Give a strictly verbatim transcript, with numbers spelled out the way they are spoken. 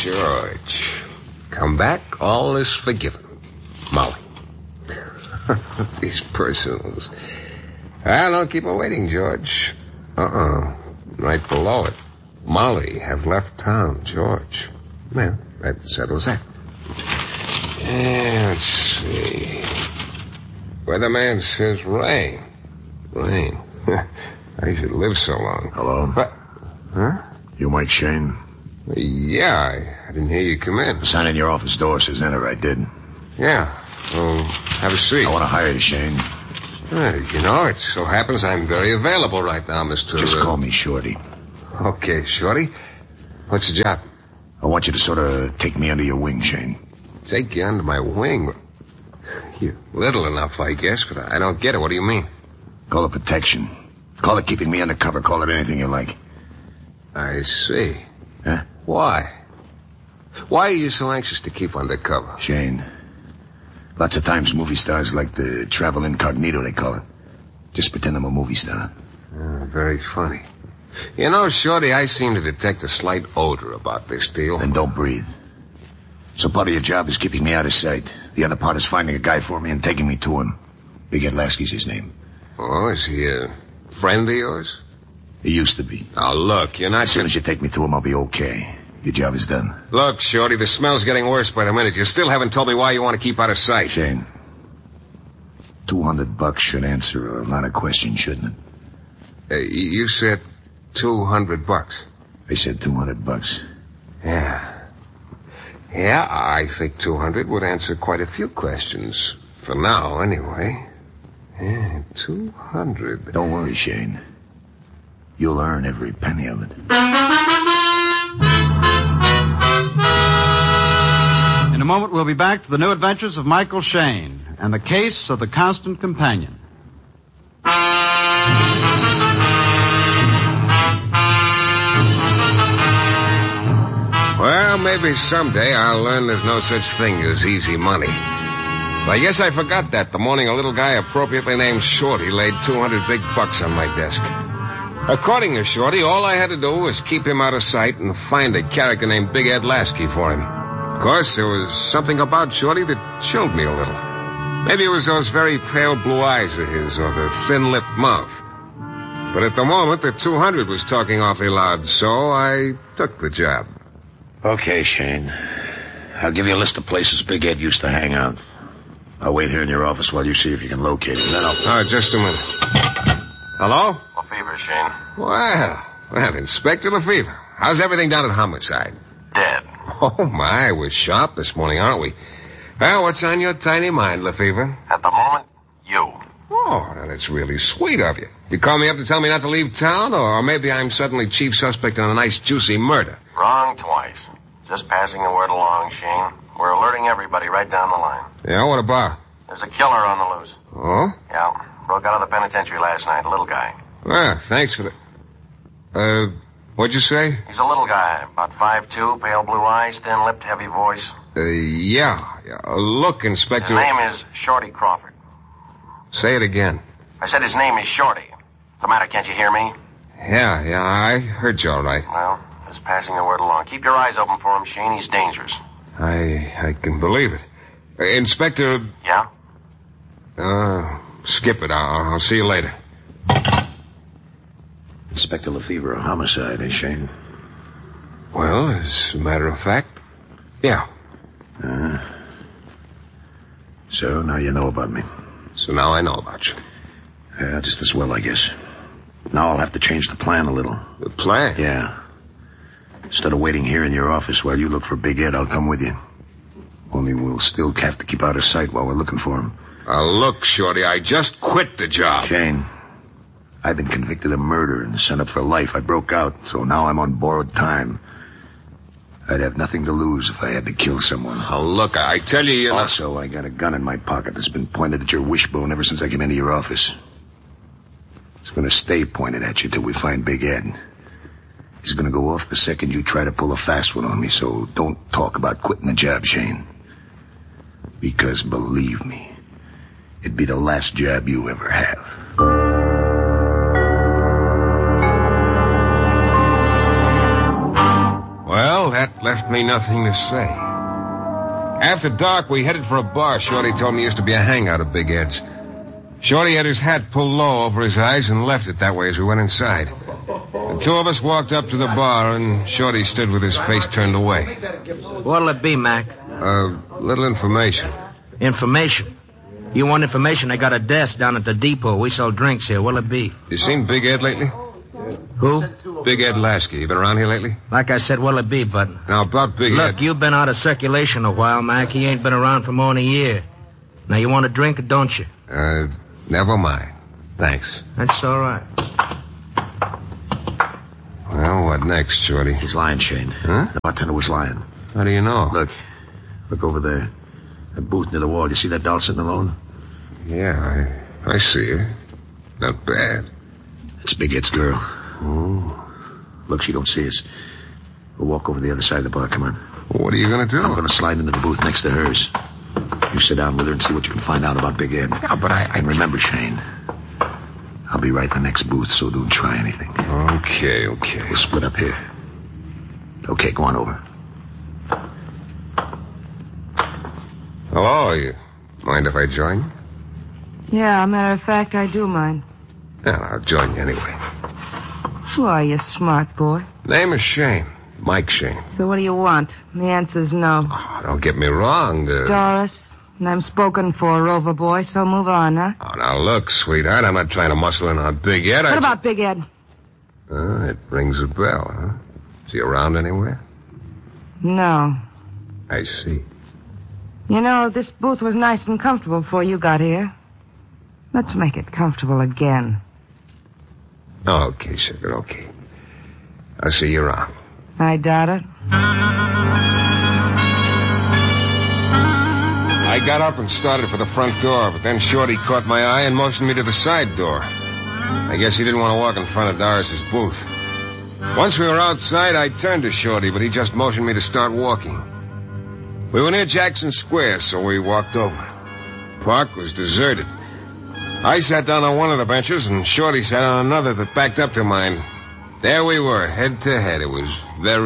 George. Come back, all is forgiven. Molly. These personals. Well, don't keep her waiting, George. Uh-uh. Right below it. Molly have left town, George. Well, that settles that. Yeah, let's see. Weatherman says rain. Rain. I should live so long. Hello? What? Huh? You Mike Shane? Yeah, I, I didn't hear you come in. The sign in your office door says enter, I did. Yeah. Well, have a seat. I want to hire you, Shane. Uh, you know, it so happens I'm very available right now, Mister Just uh, call me Shorty. Okay, Shorty. What's the job? I want you to sort of take me under your wing, Shane. Take you under my wing? You're little enough, I guess, but I don't get it. What do you mean? Call it protection. Call it keeping me undercover. Call it anything you like. I see. Huh? Why? Why are you so anxious to keep undercover? Shane, lots of times movie stars like to travel incognito, they call it. Just pretend I'm a movie star. Uh, very funny. You know, Shorty, I seem to detect a slight odor about this deal. Then don't breathe. So part of your job is keeping me out of sight. The other part is finding a guy for me and taking me to him. Big Ed Lasky's his name. Oh, is he a friend of yours? He used to be. Now, look, you're not... As soon as you take me to him, I'll be okay. Your job is done. Look, Shorty, the smell's getting worse by the minute. You still haven't told me why you want to keep out of sight. Shane, two hundred bucks should answer a lot of questions, shouldn't it? Uh, you said two hundred bucks. I said two hundred bucks. Yeah. Yeah, I think two hundred would answer quite a few questions. For now, anyway. Yeah, two hundred. Don't worry, Shane. You'll earn every penny of it. In a moment, we'll be back to the new adventures of Michael Shane and the case of the constant companion. Well, maybe someday I'll learn there's no such thing as easy money. But I guess I forgot that the morning a little guy appropriately named Shorty laid two hundred big bucks on my desk. According to Shorty, all I had to do was keep him out of sight and find a character named Big Ed Lasky for him. Of course, there was something about Shorty that chilled me a little. Maybe it was those very pale blue eyes of his or the thin-lipped mouth. But at the moment, the two hundred was talking awfully loud, so I took the job. Okay, Shane. I'll give you a list of places Big Ed used to hang out. I'll wait here in your office while you see if you can locate him. Then I'll... Oh, just a minute. Hello? Lefevre, Shane. Well, well, Inspector Lefevre. How's everything down at Homicide? Dead. Oh, my, we're sharp this morning, aren't we? Well, what's on your tiny mind, Lefevre? At the moment, you. Oh, now that's really sweet of you. You call me up to tell me not to leave town, or maybe I'm suddenly chief suspect in a nice, juicy murder? Wrong twice. Just passing the word along, Shane. We're alerting everybody right down the line. Yeah, what about? There's a killer on the loose. Oh? Yeah, broke out of the penitentiary last night, a little guy. Well, thanks for the... Uh, what'd you say? He's a little guy, about five two, pale blue eyes, thin-lipped, heavy voice. Uh, yeah, yeah. Uh, look, Inspector... His name is Shorty Crawford. Say it again. I said his name is Shorty. What's the matter, can't you hear me? Yeah, yeah, I heard you all right. Well, just passing the word along. Keep your eyes open for him, Shane. He's dangerous. I I can believe it. Uh, Inspector... Yeah? Uh, skip it. I'll, I'll see you later. Inspector Lefevre, a homicide, eh, Shane? Well, as a matter of fact, yeah. Uh, so now you know about me. So now I know about you. Yeah, just as well, I guess. Now I'll have to change the plan a little. The plan? Yeah. Instead of waiting here in your office while you look for Big Ed, I'll come with you. Only we'll still have to keep out of sight while we're looking for him. Uh, look, Shorty, I just quit the job. Shane, I've been convicted of murder and sent up for life. I broke out, so now I'm on borrowed time. I'd have nothing to lose if I had to kill someone. Oh, look, I tell you, you know... Also, I got a gun in my pocket that's been pointed at your wishbone ever since I came into your office. It's going to stay pointed at you till we find Big Ed. He's going to go off the second you try to pull a fast one on me, so don't talk about quitting the job, Shane. Because, believe me, it'd be the last job you ever have. Well, that left me nothing to say. After dark, we headed for a bar Shorty told me used to be a hangout of Big Ed's. Shorty had his hat pulled low over his eyes and left it that way as we went inside. The two of us walked up to the bar, and Shorty stood with his face turned away. What'll it be, Mac? A uh, little information. Information? You want information? I got a desk down at the depot. We sell drinks here. What'll it be? You seen Big Ed lately? Who? Big Ed Lasky. You been around here lately? Like I said, what'll it be, bud? Now, about Big Look, Ed... you've been out of circulation a while, Mac. He ain't been around for more than a year. Now, you want a drink or don't you? Uh, never mind. Thanks. That's all right. Well, what next, Shorty? He's lying, Shane. Huh? The bartender was lying. How do you know? Look. Look over there. That booth near the wall. You see that doll sitting alone? Yeah, I, I see her. Not bad. It's Big Ed's girl. Oh. Look, she don't see us. We'll walk over the other side of the bar. Come on. What are you going to do? I'm going to slide into the booth next to hers. You sit down with her and see what you can find out about Big Ed. Yeah, but I... I... And remember, Shane, I'll be right in the next booth, so don't try anything. Okay, okay. We'll split up here. Okay, go on over. Hello, you mind if I join you? Yeah, matter of fact, I do mind. Yeah, I'll join you anyway. Who are you, smart boy? Name is Shane. Mike Shane. So what do you want? The answer's no. Oh, don't get me wrong. Uh... Doris, and I'm spoken for, Rover boy, so move on, huh? Oh, now look, sweetheart, I'm not trying to muscle in on Big Ed. What I... about Big Ed? Uh, it rings a bell, huh? Is he around anywhere? No. I see. You know, this booth was nice and comfortable before you got here. Let's make it comfortable again. Okay, sugar, okay. I'll see you around. I doubt it. I got up and started for the front door, but then Shorty caught my eye and motioned me to the side door. I guess he didn't want to walk in front of Doris's booth. Once we were outside, I turned to Shorty, but he just motioned me to start walking. We were near Jackson Square, so we walked over. Park was deserted. I sat down on one of the benches, and Shorty sat on another that backed up to mine. There we were, head to head. It was very